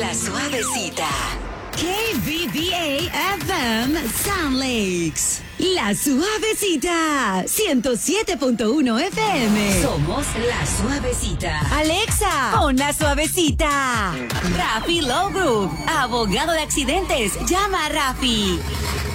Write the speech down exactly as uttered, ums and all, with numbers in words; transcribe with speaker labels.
Speaker 1: La Suavecita.
Speaker 2: K B B A F M Sound Lakes. La Suavecita. ciento siete punto uno F M.
Speaker 1: Somos La Suavecita.
Speaker 2: Alexa, pon La Suavecita. Rafi Law Group. Abogado de accidentes. Llama a Rafi.